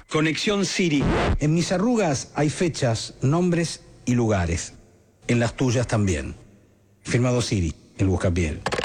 Conexión Siri. En mis arrugas hay fechas, nombres y lugares. En las tuyas también. Firmado Siri, el Buscapié.